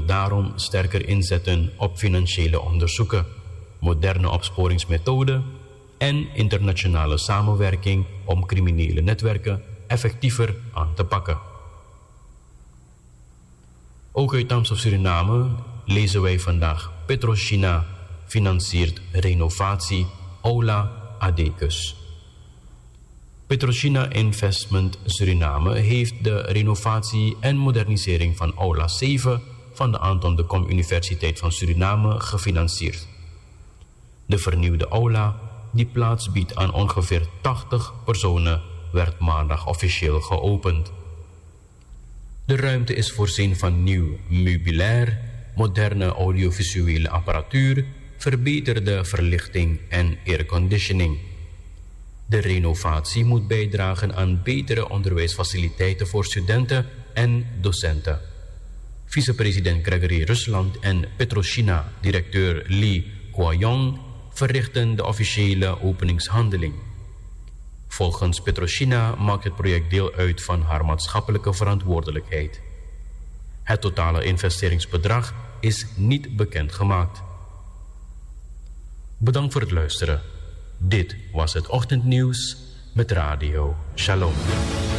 daarom sterker inzetten op financiële onderzoeken, moderne opsporingsmethoden en internationale samenwerking om criminele netwerken effectiever aan te pakken. Ook uit Tamsop, Suriname lezen wij vandaag: PetroChina financiert renovatie Aula Adecus. PetroChina Investment Suriname heeft de renovatie en modernisering van Aula 7 van de Anton de Kom Universiteit van Suriname gefinancierd. De vernieuwde aula, die plaats biedt aan ongeveer 80 personen, werd maandag officieel geopend. De ruimte is voorzien van nieuw meubilair, moderne audiovisuele apparatuur, verbeterde verlichting en airconditioning. De renovatie moet bijdragen aan betere onderwijsfaciliteiten voor studenten en docenten. Vicepresident Gregory Rusland en PetroChina-directeur Lee Kwai-yong verrichten de officiële openingshandeling. Volgens PetroChina maakt het project deel uit van haar maatschappelijke verantwoordelijkheid. Het totale investeringsbedrag is niet bekendgemaakt. Bedankt voor het luisteren. Dit was het ochtendnieuws met Radio Shalom.